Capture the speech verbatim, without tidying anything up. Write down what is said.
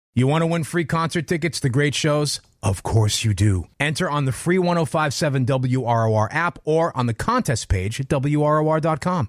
You want to win free concert tickets to great shows? Of course you do. Enter on the free ten fifty-seven W R O R app or on the contest page at W R O R dot com.